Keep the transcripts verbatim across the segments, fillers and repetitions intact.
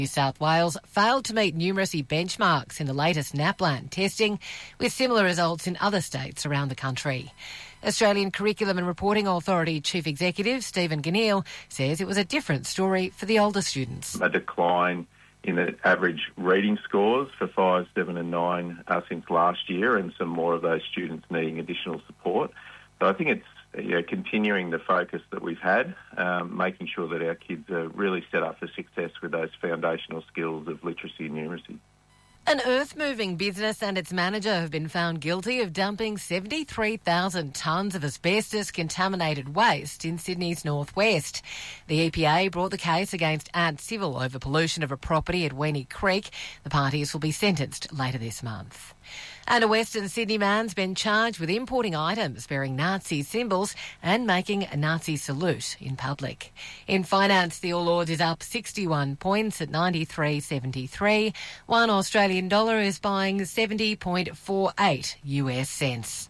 New South Wales failed to meet numeracy benchmarks in the latest NAPLAN testing, with similar results in other states around the country. Australian Curriculum and Reporting Authority Chief Executive Stephen Ganneil says it was a different story for the older students. A decline in the average reading scores for five, seven and nine uh, since last year, and some more of those students needing additional support. So I think it's yeah, continuing the focus that we've had, um, making sure that our kids are really set up for success with those foundational skills of literacy and numeracy. An earth-moving business and its manager have been found guilty of dumping seventy-three thousand tonnes of asbestos-contaminated waste in Sydney's northwest. The E P A brought the case against Ant Civil over pollution of a property at Weenie Creek. The parties will be sentenced later this month. And a Western Sydney man's been charged with importing items bearing Nazi symbols and making a Nazi salute in public. In finance, the All Ords is up sixty-one points at ninety-three seventy-three. One Australian dollar is buying seventy point four eight U S cents.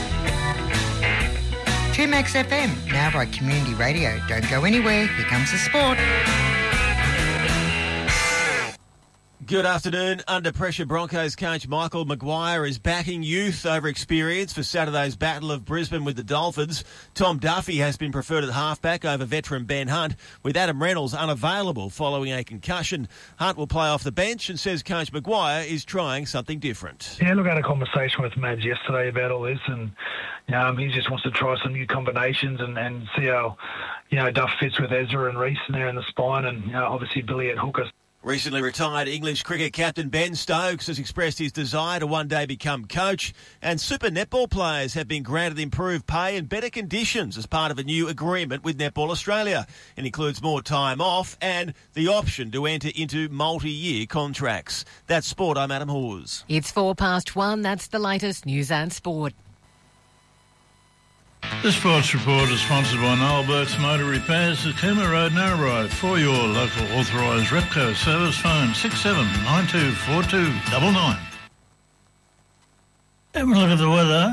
two Max F M, now by Community Radio. Don't go anywhere. Here comes the sport. Good afternoon. Under pressure, Broncos coach Michael Maguire is backing youth over experience for Saturday's Battle of Brisbane with the Dolphins. Tom Duffy has been preferred at halfback over veteran Ben Hunt, with Adam Reynolds unavailable following a concussion. Hunt will play off the bench and says coach Maguire is trying something different. Yeah, look, I had a conversation with Mads yesterday about all this, and um, he just wants to try some new combinations and, and see how, you know, Duff fits with Ezra and Reece in there in the spine, and you know, obviously Billy at hooker. Recently retired English cricket captain Ben Stokes has expressed his desire to one day become coach, and super netball players have been granted improved pay and better conditions as part of a new agreement with Netball Australia. It includes more time off and the option to enter into multi-year contracts. That's sport. I'm Adam Hawes. It's four past one. That's the latest news and sport. The Sports Report is sponsored by Noel Burke's Motor Repairs at Cooma Road, Narrabri. For your local authorised Repco service, phone six seven nine two four two nine nine. Have a look at the weather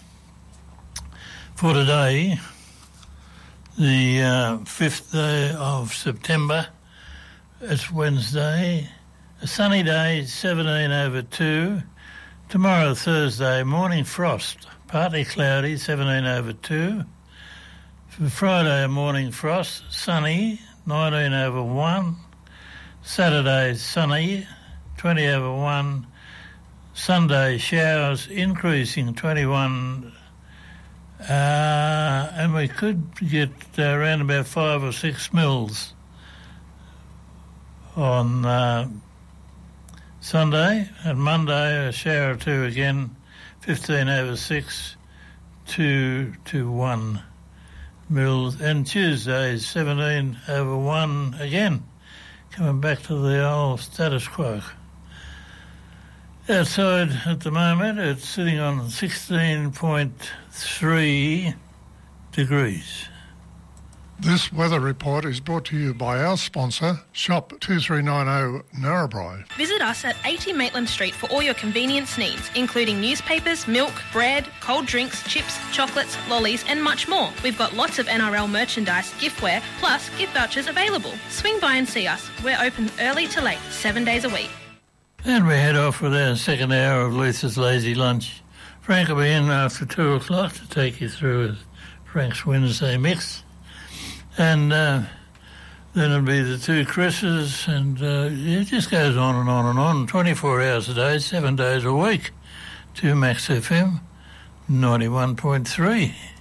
for today, the uh, fifth day of September. It's Wednesday. A sunny day, seventeen over two. Tomorrow, Thursday, morning frost. Partly cloudy, seventeen over two. For Friday, morning frost, sunny, nineteen over one. Saturday, sunny, twenty over one. Sunday, showers increasing, twenty-one. Uh, and we could get uh, around about five or six mils on uh, Sunday. And Monday, a shower or two again. fifteen over six, two to one mils. And Tuesday, seventeen over one again, coming back to the old status quo. Outside at the moment, it's sitting on sixteen point three degrees. This weather report is brought to you by our sponsor, Shop two three nine zero Narrabri. Visit us at eighty Maitland Street for all your convenience needs, including newspapers, milk, bread, cold drinks, chips, chocolates, lollies and much more. We've got lots of N R L merchandise, giftware, plus gift vouchers available. Swing by and see us. We're open early to late, seven days a week. And we head off with our second hour of Luther's Lazy Lunch. Frank will be in after two o'clock to take you through Frank's Wednesday mix. And uh, then it'll be the two Chris's, and uh, it just goes on and on and on, twenty-four hours a day, seven days a week. two Max F M, ninety-one point three.